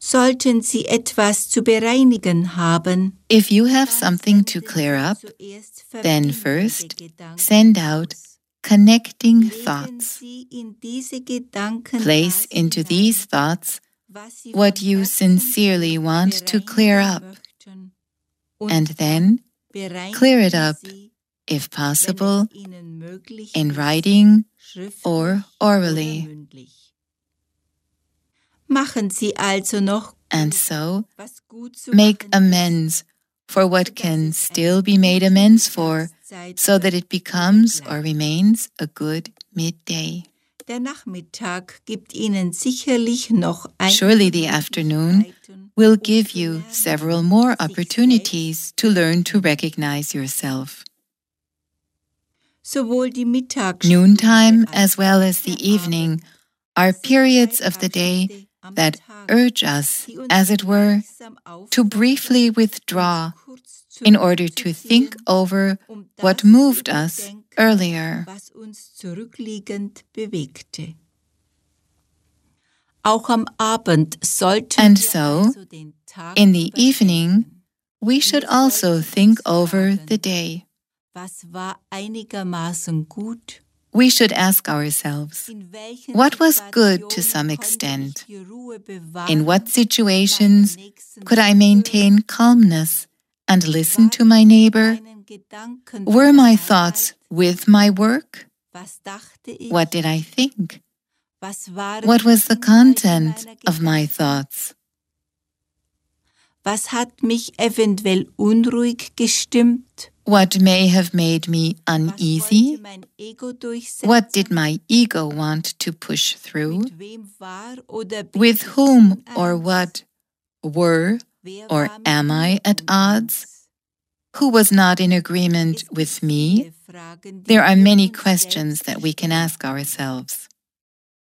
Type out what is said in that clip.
Sollten Sie etwas zu bereinigen haben, If you have something to clear up, then first send out connecting thoughts. Place into these thoughts what you sincerely want to clear up, and then clear it up, if possible, in writing or orally. Machen Sie also noch And so, make amends for what can still be made amends for, so that it becomes or remains a good midday. Der Nachmittag gibt Ihnen sicherlich noch Surely the afternoon will give you several more opportunities to learn to recognize yourself. Sowohl die Noontime as well as the evening are periods of the day that urge us, as it were, to briefly withdraw in order to think over what moved us earlier. And so, in the evening, we should also think over the day. We should ask ourselves, what was good to some extent? In what situations could I maintain calmness and listen to my neighbor? Were my thoughts with my work? What did I think? What was the content of my thoughts? Was hat mich eventuell unruhig gestimmt? What may have made me uneasy? What did my ego want to push through? With whom or what were or am I at odds? Who was not in agreement with me? There are many questions that we can ask ourselves.